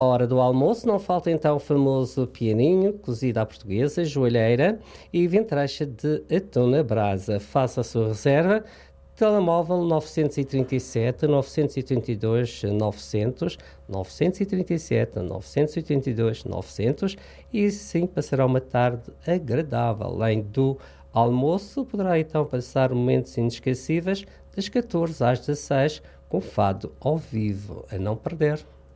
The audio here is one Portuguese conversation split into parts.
À hora do almoço não falta então o famoso pianinho, cozido à portuguesa, joalheira e ventreixa de atum na brasa. Faça a sua reserva. Telemóvel 937 982 900, 937 982 900 e assim passará uma tarde agradável. Além do almoço, poderá então passar momentos inesquecíveis das 14 às 16 com fado ao vivo, a não perder.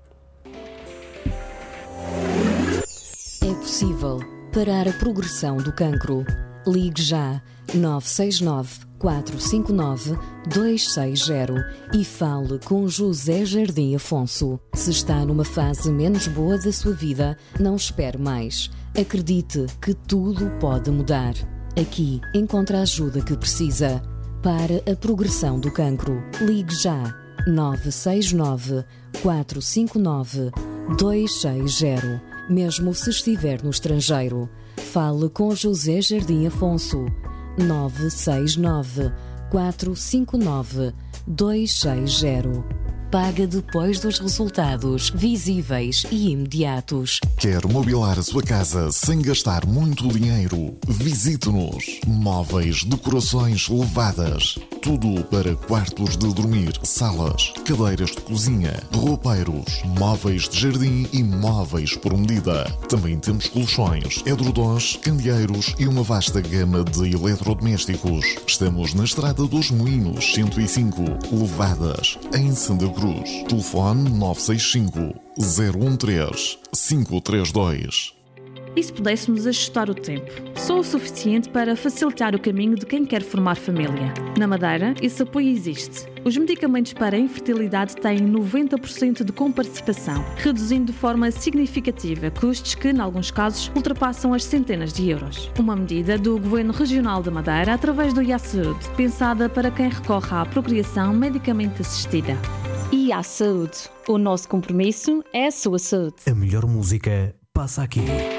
É possível parar a progressão do cancro. Ligue já 969 459 260 e fale com José Jardim Afonso. Se está numa fase menos boa da sua vida, não espere mais. Acredite que tudo pode mudar. Aqui encontra a ajuda que precisa. Para a progressão do cancro, ligue já 969 459 260. Mesmo se estiver no estrangeiro, fale com José Jardim Afonso. 969 459 260. Paga depois dos resultados visíveis e imediatos. Quer mobilar a sua casa sem gastar muito dinheiro? Visite-nos. Móveis, decorações levadas. Tudo para quartos de dormir, salas, cadeiras de cozinha, roupeiros, móveis de jardim e móveis por medida. Também temos colchões, edredons, candeeiros e uma vasta gama de eletrodomésticos. Estamos na Estrada dos Moinhos, 105, Levadas, em Santa Cruz. Telefone 965 013 532. E se pudéssemos ajustar o tempo? Só o suficiente para facilitar o caminho de quem quer formar família. Na Madeira, esse apoio existe. Os medicamentos para a infertilidade têm 90% de comparticipação, reduzindo de forma significativa custos que, em alguns casos, ultrapassam as centenas de euros. Uma medida do Governo Regional da Madeira através do IA-Saúde, pensada para quem recorre à procriação medicamente assistida. IA-Saúde. O nosso compromisso é a sua saúde. A melhor música passa aqui.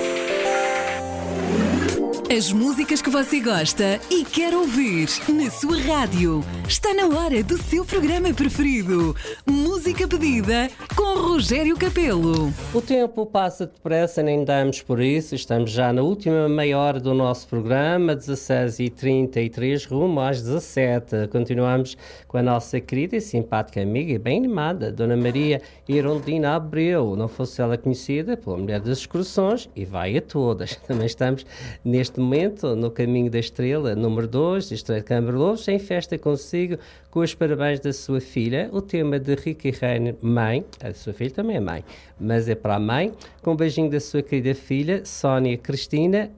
As músicas que você gosta e quer ouvir na sua rádio. Está na hora do seu programa preferido. Música pedida com Rogério Capelo. O tempo passa depressa, nem damos por isso. Estamos já na última meia hora do nosso programa, 16h33, rumo às 17h. Continuamos com a nossa querida e simpática amiga e bem animada, Dona Maria Irondina Abreu. Não fosse ela conhecida pela mulher das excursões e vai a todas. Também estamos neste momento no Caminho da Estrela, número 2, Distrito de Câmara Louros, em festa consigo, com os parabéns da sua filha. O tema de Rica e Reine, mãe, a sua filha também é mãe, mas é para a mãe, com um beijinho da sua querida filha, Sónia Cristina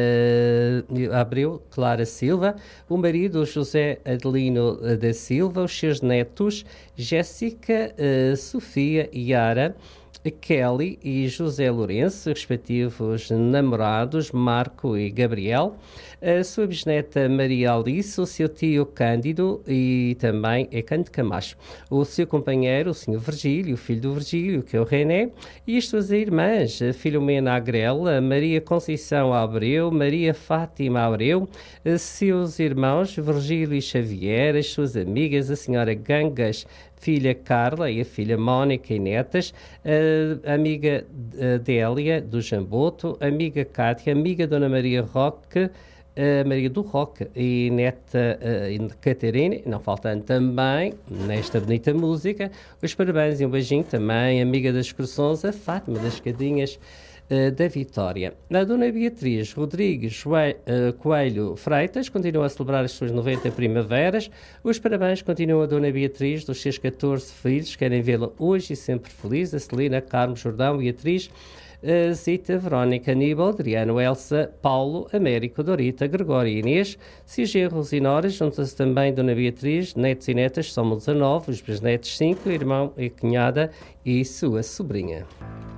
Abreu Clara Silva, o marido José Adelino da Silva, os seus netos Jéssica, Sofia e Yara, Kelly e José Lourenço, respectivos namorados Marco e Gabriel, a sua bisneta Maria Alice, o seu tio Cândido e também é Cândido Camacho, o seu companheiro, o senhor Virgílio, o filho do Virgílio, que é o René, e as suas irmãs, a Filomena Agrela, Maria Conceição Abreu, Maria Fátima Abreu, seus irmãos Virgílio e Xavier, as suas amigas, a senhora Gangas, filha Carla e a filha Mónica e netas, a amiga Délia do Jamboto, a amiga Cátia, amiga Dona Maria Roque, Maria do Roque e neta Catarina, não faltando também nesta bonita música, os parabéns e um beijinho também, amiga das excursões, a Fátima das Cadinhas da Vitória. A Dona Beatriz Rodrigues Coelho Freitas continua a celebrar as suas 90 primaveras. Os parabéns continuam a Dona Beatriz, dos seus 14 filhos, querem vê-la hoje e sempre feliz, a Celina, Carmo, Jordão, Beatriz, Zita, Verónica, Aníbal, Adriano, Elsa, Paulo, Américo, Dorita, Gregório e Inês, Cigerros e Noras, junta-se também Dona Beatriz, netos e netas, somos 19, os bisnetos 5, irmão e cunhada e sua sobrinha.